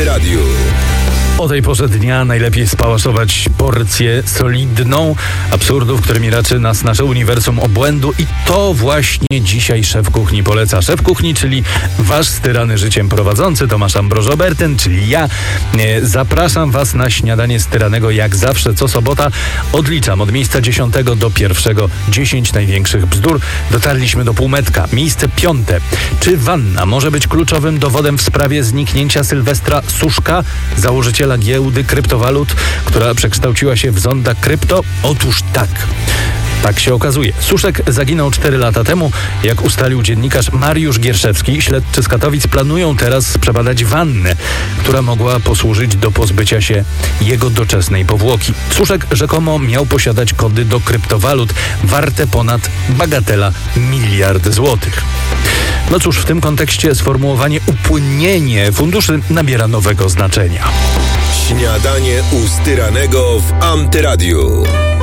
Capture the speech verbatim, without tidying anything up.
Antyradiu. O tej porze dnia najlepiej spałaszować porcję solidną absurdów, którymi raczy nas nasze uniwersum obłędu, i to właśnie dzisiaj szef kuchni poleca. Szef kuchni, czyli wasz styrany życiem prowadzący Tomasz Ambroż-Obertyn, czyli ja. Zapraszam was na śniadanie styranego jak zawsze co sobota. Odliczam od miejsca dziesiątego do pierwszego dziesięć największych bzdur. Dotarliśmy do półmetka. Miejsce piąte. Czy wanna może być kluczowym dowodem w sprawie zniknięcia Sylwestra Suszka, założyciela giełdy kryptowalut, która przekształciła się w zonda krypto? Otóż tak. Tak się okazuje. Suszek zaginął cztery lata temu. Jak ustalił dziennikarz Mariusz Gierszewski, śledczy z Katowic planują teraz przebadać wannę, która mogła posłużyć do pozbycia się jego doczesnej powłoki. Suszek rzekomo miał posiadać kody do kryptowalut warte ponad, bagatela, miliard złotych. No cóż, w tym kontekście sformułowanie upłynnienie funduszy nabiera nowego znaczenia. Śniadanie u styranego w Antyradiu.